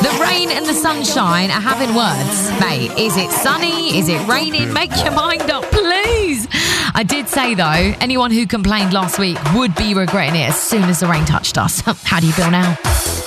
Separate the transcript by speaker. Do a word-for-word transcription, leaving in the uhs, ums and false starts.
Speaker 1: The rain and the sunshine are having words. Mate, is it sunny? Is it raining? Make your mind up, please. I did say, though, anyone who complained last week would be regretting it as soon as the rain touched us. How do you feel now?